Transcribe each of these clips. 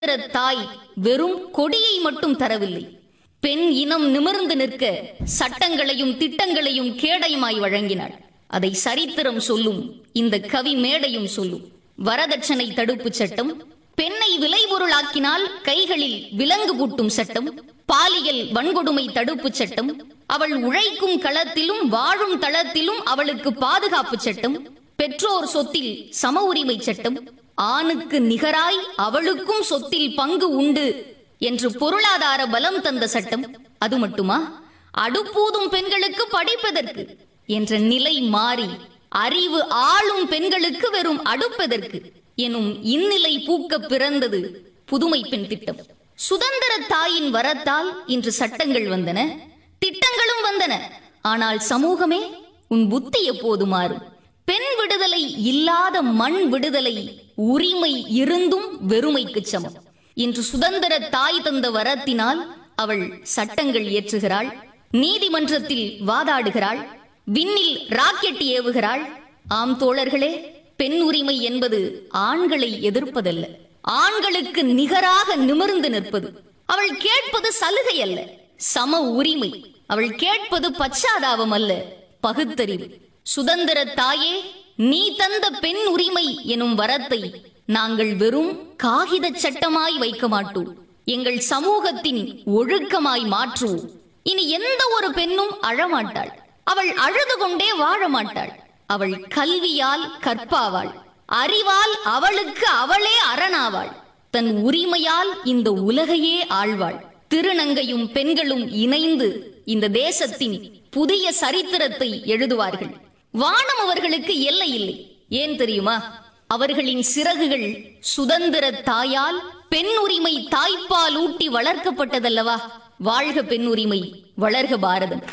தாய் வெறும் கொடியை மட்டும் தரவில்லை, பெண் இனம் நிமிர்ந்து நிற்க சட்டங்களையும் திட்டங்களையும் கேடயமாய் வழங்கினாள். அதை சரித்திரம் சொல்லும், இந்த கவி மேடையும் சொல்லும். வரதட்சணை தடுப்பு சட்டம், பெண்ணை விளைபொருளாக்கினால் கைகளில் விலங்கு பூட்டும் சட்டம், பாலியல் வன்கொடுமை தடுப்பு சட்டம், அவள் உழைக்கும் களத்திலும் வாழும் தளத்திலும் அவளுக்கு பாதுகாப்பு சட்டம், பெற்றோர் சொத்தில் சம உரிமை சட்டம், ஆணுக்கு நிகராய் அவளுக்கும் சொத்தில் பங்கு உண்டு என்று பொருளாதார பலம் தந்த சட்டம். அது மட்டுமா, அடுப்பூதும் பெண்களுக்கு படிப்பதற்கு என்ற நிலை மாறி அறிவு ஆளும் பெண்களுக்கு வெறும் அடுப்பதற்கு எனும் இந்நிலை பூக்க பிறந்தது புதுமை பெண் திட்டம். சுதந்திர தாயின் வரத்தால் இன்று சட்டங்கள் வந்தன, திட்டங்களும் வந்தன. ஆனால் சமூகமே, உன் புத்தி எப்போது மாறும்? பெண் விடுதலை இல்லாத மண் விடுதலை உரிமை இருந்தும் வெறுமைக்கு சமம். இன்று சுதந்திர தாய் தந்த வரத்தினால் அவள் சட்டங்கள் இயற்றுகிறாள், நீதிமன்றத்தில் வாதாடுகிறாள், விண்ணில் ராக்கெட் ஏவுகிறாள். ஆம் தோழர்களே, பெண் உரிமை என்பது ஆண்களை எதிர்ப்பதல்ல, ஆண்களுக்கு நிகராக நிமிர்ந்து நிற்பது. அவள் கேட்பது சலுகை அல்ல, சம உரிமை. அவள் கேட்பது பச்சாதாபம் அல்ல, பகுத்தறிவு. சுதந்திர தாயே, நீ தந்த பெண் உரிமை எனும் வரத்தை நாங்கள் வெறும் காகித சட்டமாய் வைக்க மாட்டோம், எங்கள் சமூகத்தின் ஒழுக்கமாய் மாற்றுவோம். இனி எந்த ஒரு பெண்ணும் அழமாட்டாள், அவள் அழுது கொண்டே வாழ மாட்டாள். அவள் கல்வியால் கற்பாவாள், அறிவால் அவளுக்கு அவளே அரணாவாள், தன் உரிமையால் இந்த உலகையே ஆழ்வாள். திருநங்கையும் பெண்களும் இணைந்து இந்த தேசத்தின் புதிய சரித்திரத்தை எழுதுவார்கள். வானம் அவர்களுக்கு எல்லை இல்லை. ஏன் தெரியுமா? அவர்களின் சிறகுகள் சுதந்திர தாயால் பெண் உரிமை தாய்ப்பால் ஊட்டி வளர்க்கப்பட்டதல்லவா. வாழ்க பெண் உரிமை, வளர்க பாரதம்.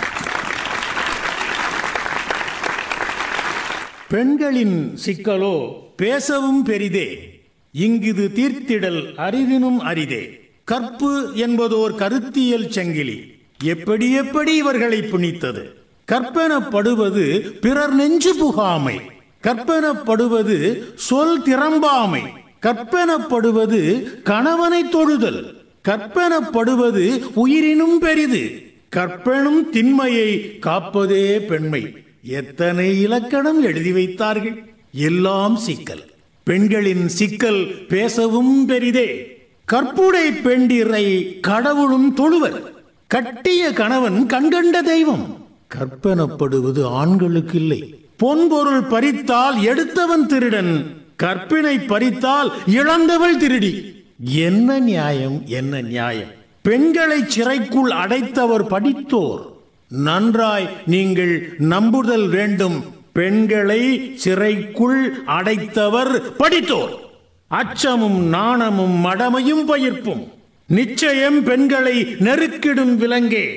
பெண்களின் சிக்கலோ பேசவும் பெரிதே, இங்கிது தீர்த்திடல் அரிதினும் அரிதே. கற்பு என்பதோர் கருத்தியல் சங்கிலி, எப்படி எப்படி இவர்களை பிணித்தது. கற்பனப்படுவது பிறர் நெஞ்சு புகாமை, கற்பனப்படுவது சொல் திறம்பாமை, கற்பனப்படுவது கணவனை தொழுதல், கற்பனப்படுவது உயிரினும் பெரிது, கற்பனும் திண்மையை காப்பதே பெண்மை. எத்தனை இலக்கணம் எழுதி வைத்தார்கள். எல்லாம் சிக்கல். பெண்களின் சிக்கல் பேசவும் பெரிதே. கற்புடை பெண்டிரை கடவுளும் தொழுவர், கட்டிய கணவன் கண்கண்ட தெய்வம். கற்பனப்படுவது ஆண்களுக்கு இல்லை. பொன்பொருள் பறித்தால் எடுத்தவன் திருடன், கற்பினை பறித்தால் இழந்தவள் திருடி. என்ன நியாயம், என்ன நியாயம்? பெண்களை சிறைக்குள் அடைத்தவர் படித்தோர். நன்றாய் நீங்கள் நம்புதல் வேண்டும், பெண்களை சிறைக்குள் அடைத்தவர் படித்தோர். அச்சமும் நாணமும் மடமையும் பயிர்ப்பும் நிச்சயம் பெண்களை நெருக்கிடும் விலங்கே.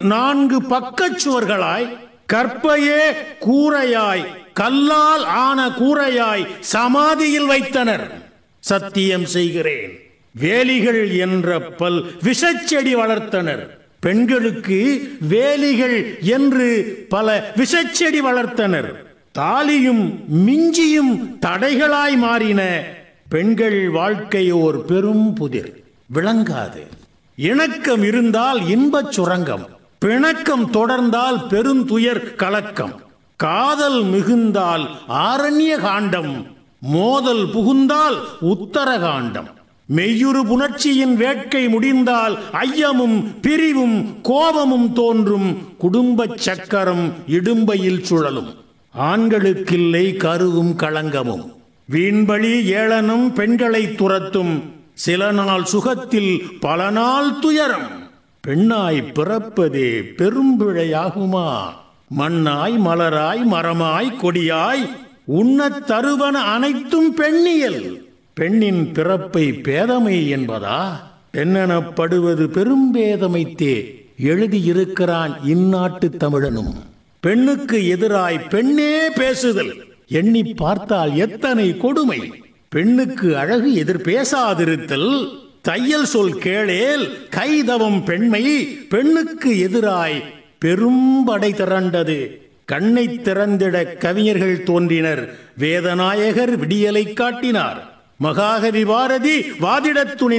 4 பக்கச்சுவர்களாய் கற்பையே கூரையாய் கல்லால் ஆன கூரையாய் சமாதியில் வைத்தனர். சத்தியம் செய்கிறேன், வேலிகள் என்ற பல் விஷச்செடி வளர்த்தனர். பெண்களுக்கு வேலிகள் என்று பல விஷச்செடி வளர்த்தனர். தாலியும் மிஞ்சியும் தடைகளாய் மாறின. பெண்கள் வாழ்க்கை ஓர் பெரும் புதிர், விளங்காது. இணக்கம் இருந்தால் இன்பச் சுரங்கம், பிணக்கம் தொடர்ந்தால் பெருந்துயர் கலக்கம். காதல் மிகுந்தால் ஆரண்ய காண்டம், மோதல் புகுந்தால் உத்தரகாண்டம். மெய்யுறு புணர்ச்சியின் வேட்கை முடிந்தால் ஐயமும் பிரிவும் கோபமும் தோன்றும். குடும்பச் சக்கரம் இடும்பையில் சுழலும். ஆண்களுக்கில்லை கருவும் களங்கமும். வீண்பழி ஏளனம் பெண்களை துரத்தும். சில நாள் சுகத்தில் பல நாள் துயரம். பெண்ணாய் பிறப்பதே பெரும்பிழையாகுமா? மண்ணாய் மலராய் மரமாய் கொடியாய் உண்ணத் தருவன அனைத்தும் பெண்ணியல். பெண்ணின் பிறப்பை பேதமை என்பதா? பெண்ணெனப்படுவது பெரும்பேதமைத்தே எழுதியிருக்கிறான் இந்நாட்டு தமிழனும். பெண்ணுக்கு எதிராய் பெண்ணே பேசுதல் எண்ணி பார்த்தால் எத்தனை கொடுமை. பெண்ணுக்கு அழகு எதிர் பேசாதிருத்தல், தையல் சொல் கேளேல் கைதவம் பெண்மை. பெண்ணுக்கு எதிராய் பெரும்படை திரண்டது. கண்ணை திறந்திட கவிஞர்கள் தோன்றினர். வேதநாயகர் விடியலை காட்டினார். மகாகவி பாரதி வாதிடத் துணிந்தார்.